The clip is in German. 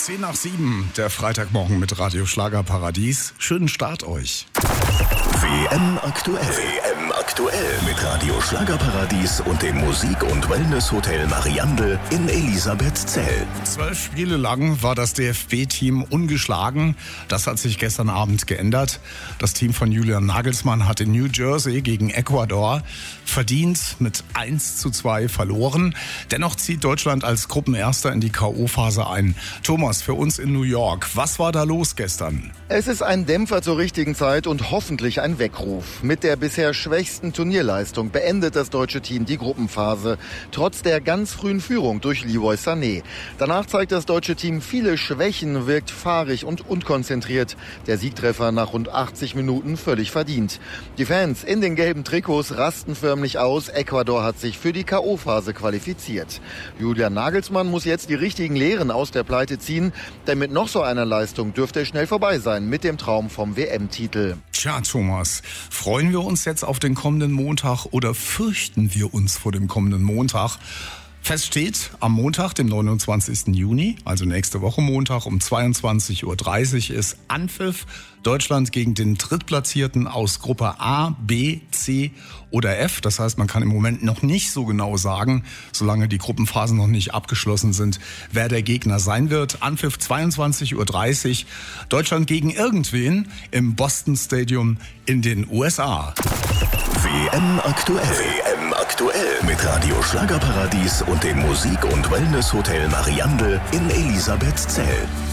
10 nach 7, der Freitagmorgen mit Radio Schlagerparadies. Schönen Start euch. WM aktuell. WM aktuell mit Radio Schlagerparadies und dem Musik- und Wellness-Hotel Mariandel in Elisabethzell. 12 Spiele lang war das DFB-Team ungeschlagen. Das hat sich gestern Abend geändert. Das Team von Julian Nagelsmann hat in New Jersey gegen Ecuador verdient mit 1:2 verloren. Dennoch zieht Deutschland als Gruppenerster in die K.O.-Phase ein. Thomas, für uns in New York, was war da los gestern? Es ist ein Dämpfer zur richtigen Zeit und hoffentlich ein Weckruf. Mit der bisher schwächsten Turnierleistung beendet das deutsche Team die Gruppenphase, trotz der ganz frühen Führung durch Leroy Sané. Danach zeigt das deutsche Team viele Schwächen, wirkt fahrig und unkonzentriert. Der Siegtreffer nach rund 80 Minuten völlig verdient. Die Fans in den gelben Trikots rasten förmlich aus. Ecuador hat sich für die K.O.-Phase qualifiziert. Julian Nagelsmann muss jetzt die richtigen Lehren aus der Pleite ziehen, denn mit noch so einer Leistung dürfte es schnell vorbei sein mit dem Traum vom WM-Titel. Tja, Thomas, freuen wir uns jetzt auf den kommenden Montag oder fürchten wir uns vor dem kommenden Montag? Fest steht, am Montag, dem 29. Juni, also nächste Woche Montag um 22:30 Uhr ist Anpfiff. Deutschland gegen den Drittplatzierten aus Gruppe A, B, C oder F. Das heißt, man kann im Moment noch nicht so genau sagen, solange die Gruppenphasen noch nicht abgeschlossen sind, wer der Gegner sein wird. Anpfiff 22:30 Uhr. Deutschland gegen irgendwen im Boston Stadium in den USA. WM aktuell. WM aktuell mit Radio Schlagerparadies und dem Musik- und Wellness-Hotel Mariandel in Elisabethzell.